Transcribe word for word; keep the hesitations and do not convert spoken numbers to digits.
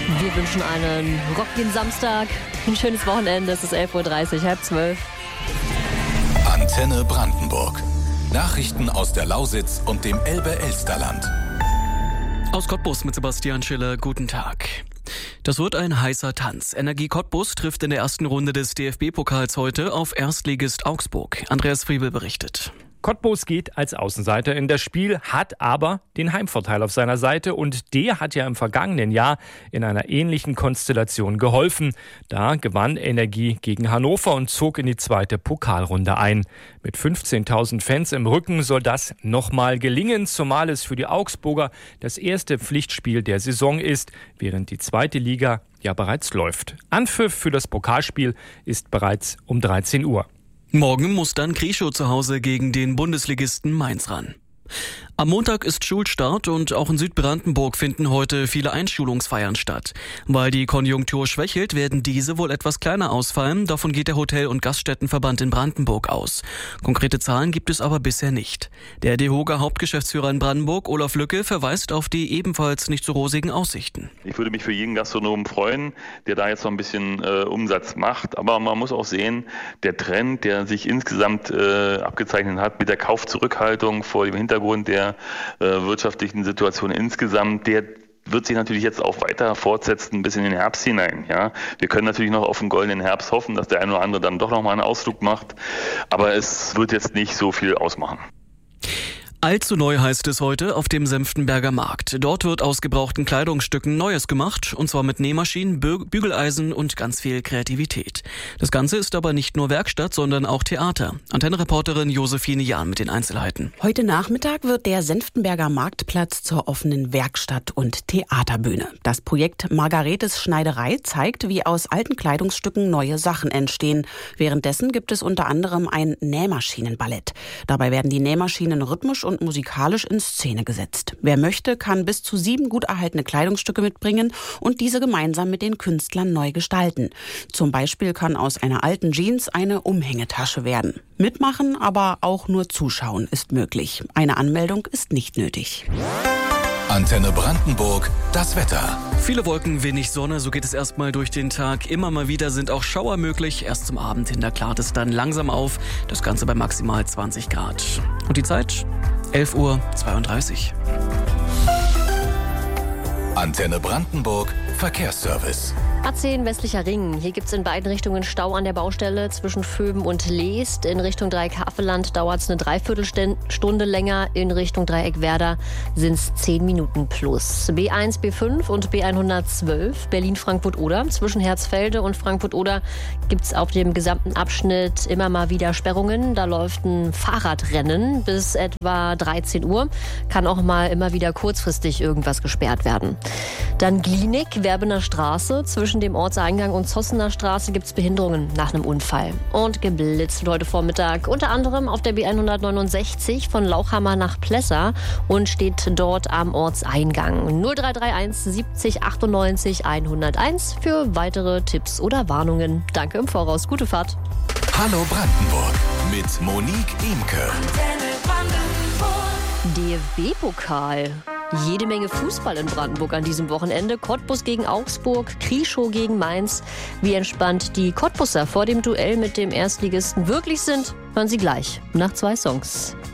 Wir wünschen einen rockigen Samstag, ein schönes Wochenende. Es ist elf Uhr dreißig, halb zwölf. Antenne Brandenburg. Nachrichten aus der Lausitz und dem Elbe-Elsterland. Aus Cottbus mit Sebastian Schiller, guten Tag. Das wird ein heißer Tanz. Energie Cottbus trifft in der ersten Runde des D F B-Pokals heute auf Erstligist Augsburg. Andreas Friebel berichtet. Cottbus geht als Außenseiter in das Spiel, hat aber den Heimvorteil auf seiner Seite und der hat ja im vergangenen Jahr in einer ähnlichen Konstellation geholfen. Da gewann Energie gegen Hannover und zog in die zweite Pokalrunde ein. Mit fünfzehntausend Fans im Rücken soll das nochmal gelingen, zumal es für die Augsburger das erste Pflichtspiel der Saison ist, während die zweite Liga ja bereits läuft. Anpfiff für das Pokalspiel ist bereits um dreizehn Uhr. Morgen muss dann Krischow zu Hause gegen den Bundesligisten Mainz ran. Am Montag ist Schulstart und auch in Südbrandenburg finden heute viele Einschulungsfeiern statt. Weil die Konjunktur schwächelt, werden diese wohl etwas kleiner ausfallen. Davon geht der Hotel- und Gaststättenverband in Brandenburg aus. Konkrete Zahlen gibt es aber bisher nicht. Der DEHOGA Hauptgeschäftsführer in Brandenburg, Olaf Lücke, verweist auf die ebenfalls nicht so rosigen Aussichten. Ich würde mich für jeden Gastronomen freuen, der da jetzt noch ein bisschen äh, Umsatz macht. Aber man muss auch sehen, der Trend, der sich insgesamt äh, abgezeichnet hat mit der Kaufzurückhaltung vor dem Hintergrund der äh, wirtschaftlichen Situation insgesamt, der wird sich natürlich jetzt auch weiter fortsetzen bis in den Herbst hinein. Ja, wir können natürlich noch auf einen goldenen Herbst hoffen, dass der eine oder andere dann doch noch mal einen Ausflug macht, aber es wird jetzt nicht so viel ausmachen. Allzu neu heißt es heute auf dem Senftenberger Markt. Dort wird aus gebrauchten Kleidungsstücken Neues gemacht, und zwar mit Nähmaschinen, Bü- Bügeleisen und ganz viel Kreativität. Das Ganze ist aber nicht nur Werkstatt, sondern auch Theater. Antenne-Reporterin Josephine Jahn mit den Einzelheiten. Heute Nachmittag wird der Senftenberger Marktplatz zur offenen Werkstatt- und Theaterbühne. Das Projekt Margaretes Schneiderei zeigt, wie aus alten Kleidungsstücken neue Sachen entstehen. Währenddessen gibt es unter anderem ein Nähmaschinenballett. Dabei werden die Nähmaschinen rhythmisch und und musikalisch in Szene gesetzt. Wer möchte, kann bis zu sieben gut erhaltene Kleidungsstücke mitbringen und diese gemeinsam mit den Künstlern neu gestalten. Zum Beispiel kann aus einer alten Jeans eine Umhängetasche werden. Mitmachen, aber auch nur zuschauen ist möglich. Eine Anmeldung ist nicht nötig. Antenne Brandenburg, das Wetter. Viele Wolken, wenig Sonne, so geht es erstmal durch den Tag. Immer mal wieder sind auch Schauer möglich. Erst zum Abend hin, da klart es dann langsam auf. Das Ganze bei maximal zwanzig Grad. Und die Zeit? elf Uhr zweiunddreißig. Antenne Brandenburg, Verkehrsservice. A zehn westlicher Ring. Hier gibt es in beiden Richtungen Stau an der Baustelle zwischen Vöben und Leest. In Richtung Dreieck-Havelland dauert es eine Dreiviertelstunde länger. In Richtung Dreieck-Werder sind es zehn Minuten plus. B eins, B fünf und B hundertzwölf Berlin-Frankfurt-Oder. Zwischen Herzfelde und Frankfurt-Oder gibt es auf dem gesamten Abschnitt immer mal wieder Sperrungen. Da läuft ein Fahrradrennen bis etwa dreizehn Uhr. Kann auch mal immer wieder kurzfristig irgendwas gesperrt werden. Dann Glienig, Werbener Straße. Zwischen dem Ortseingang und Zossener Straße gibt es Behinderungen nach einem Unfall. Und geblitzt heute Vormittag unter anderem auf der B hundertneunundsechzig von Lauchhammer nach Plessa und steht dort am Ortseingang. null drei drei eins siebzig achtundneunzig hunderteins für weitere Tipps oder Warnungen. Danke im Voraus. Gute Fahrt. Hallo Brandenburg mit Monique Imke. D F B-Pokal. Jede Menge Fußball in Brandenburg an diesem Wochenende. Cottbus gegen Augsburg, Krischow gegen Mainz. Wie entspannt die Cottbusser vor dem Duell mit dem Erstligisten wirklich sind, hören Sie gleich nach zwei Songs.